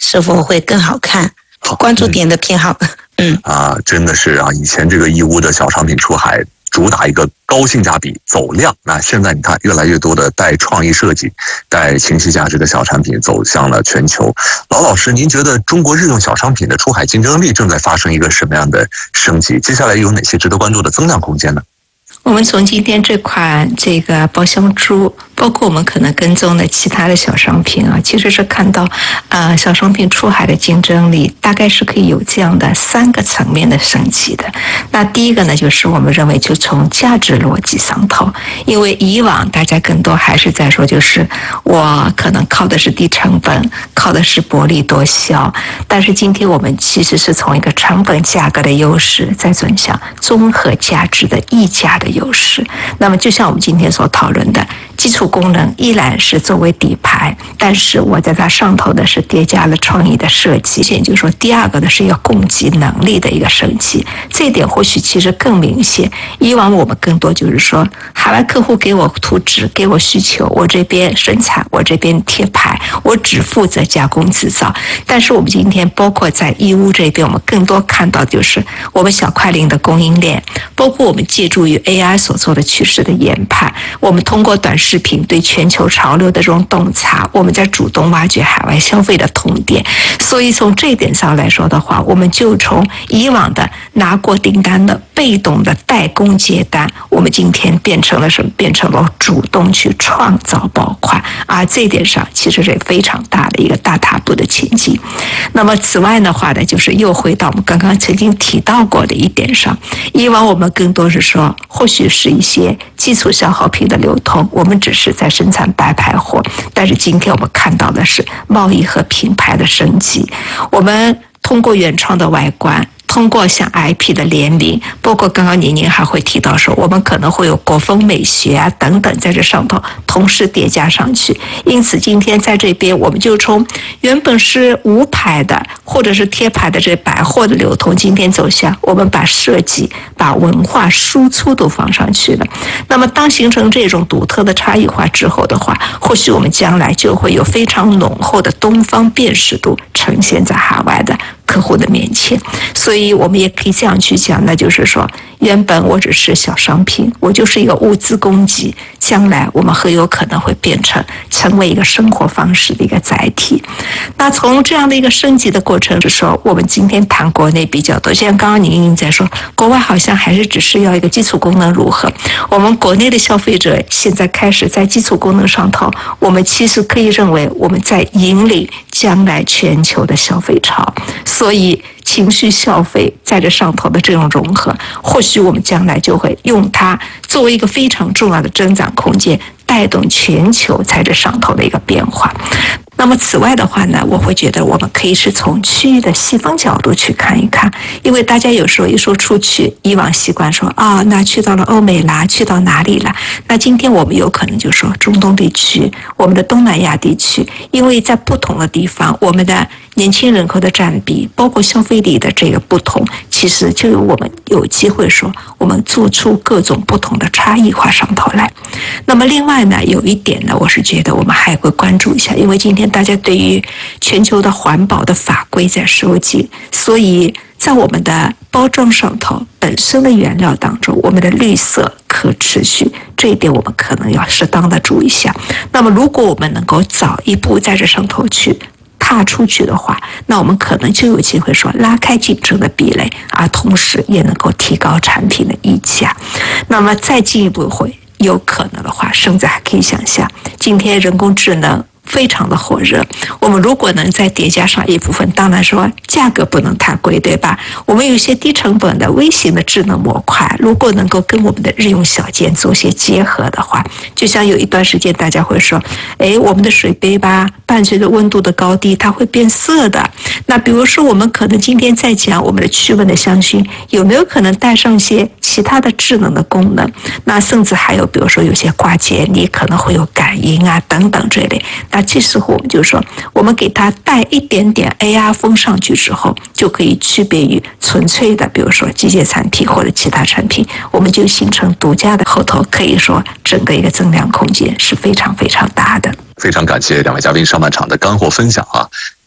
是否会更好看？关注点的偏好。 真的是以前这个义乌的小商品出海主打一个高性价比走量，那现在你看越来越多的带创意设计、带情绪价值的小产品走向了全球。老师，您觉得中国日用小商品的出海竞争力正在发生一个什么样的升级？接下来有哪些值得关注的增量空间呢？ 我们从今天这款这个包香珠，包括我们可能跟踪的其他的小商品其实是看到小商品出海的竞争力大概是可以有这样的3个层面的升级的。那第一个呢，就是我们认为就从价值逻辑上头，因为以往大家更多还是在说，就是我可能靠的是低成本，靠的是薄利多销，但是今天我们其实是从一个成本价格的优势，再转向综合价值的溢价的优势。那么就像我们今天所讨论的，基础功能依然是作为底牌，但是我在它上头的是叠加了创意的设计。也就是说，第二个呢是一个供给能力的一个升级，这一点或许其实更明显。以往我们更多就是说，海外客户给我图纸，给我需求，我这边生产，我这边贴牌，我只负责加工制造。但是我们今天包括在义乌这边，我们更多看到就是我们小快灵的供应链，包括我们借助于 AI 所做的趋势的研判，我们通过短视频对全球潮流的这种洞察，我们在主动挖掘海外消费的痛点。所以从这一点上来说的话，我们就从以往的拿过订单的被动的代工接单，我们今天变成了什么？变成了主动去创造爆款这一点上其实是非常大的一个大踏步的前进。那么此外的话呢，就是又回到我们刚刚曾经提到过的一点上，以往我们更多是说，或许是一些基础消耗品的流通，我们只是在生产白牌货，但是今天我们看到的是贸易和品牌的升级。我们通过原创的外观，通过像 IP 的联名，包括刚刚您还会提到说，我们可能会有国风美学等等在这上头同时叠加上去。因此今天在这边，我们就从原本是无牌的或者是贴牌的这百货的流通，今天走向我们把设计、把文化输出都放上去了。那么当形成这种独特的差异化之后的话，或许我们将来就会有非常浓厚的东方辨识度呈现在海外的客户的面前。所以我们也可以这样去讲，那就是说，原本我只是小商品，我就是一个物资供给，将来我们很有可能会成为一个生活方式的一个载体。那从这样的一个升级的过程是说，我们今天谈国内比较多，像刚刚您在说，国外好像还是只是要一个基础功能如何，我们国内的消费者现在开始在基础功能上头，我们其实可以认为我们在引领将来全球的消费潮。所以情绪消费在这上头的这种融合，或许我们将来就会用它作为一个非常重要的增长空间，带动全球在这上头的一个变化。那么此外的话呢，我会觉得我们可以是从区域的细分角度去看一看，因为大家有时候一说出去，以往习惯说那去到了欧美啦，去到哪里啦？那今天我们有可能就说中东地区，我们的东南亚地区，因为在不同的地方，我们的年轻人口的占比，包括消费力的这个不同，其实就有我们有机会说，我们做出各种不同的差异化上头来。那么另外呢，有一点呢，我是觉得我们还会关注一下，因为今天大家对于全球的环保的法规在收紧，所以在我们的包装上头本身的原料当中，我们的绿色可持续这一点我们可能要适当的注意一下。那么如果我们能够早一步在这上头去踏出去的话，那我们可能就有机会说拉开竞争的壁垒，而同时也能够提高产品的溢价。那么再进一步会有可能的话，甚至还可以想象，今天人工智能非常的火热，我们如果能再叠加上一部分，当然说价格不能太贵，对吧？我们有一些低成本的微型的智能模块，如果能够跟我们的日用小件做些结合的话，就像有一段时间大家会说，我们的水杯吧，伴随着温度的高低，它会变色的。那比如说我们可能今天在讲我们的驱蚊的香薰，有没有可能带上一些其他的智能的功能？那甚至还有比如说有些挂件你可能会有感应等等这类。那这时候我们就说，我们给它带一点点 AR 风上去之后，就可以区别于纯粹的比如说机械产品或者其他产品，我们就形成独家的后头，可以说整个一个增量空间是非常非常大的。 非常感谢两位嘉宾上半场的干货分享